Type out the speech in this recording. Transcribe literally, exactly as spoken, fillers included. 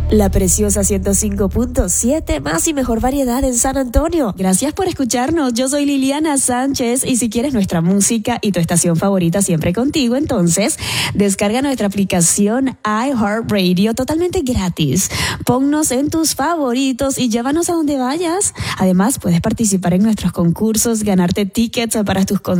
La preciosa ciento cinco punto siete, más y mejor variedad en San Antonio. Gracias por escucharnos. Yo soy Liliana Sánchez y si quieres nuestra música y tu estación favorita siempre contigo, entonces descarga nuestra aplicación iHeartRadio totalmente gratis. Ponnos en tus favoritos y llévanos a donde vayas. Además, puedes participar en nuestros concursos, ganarte tickets para tus conciertos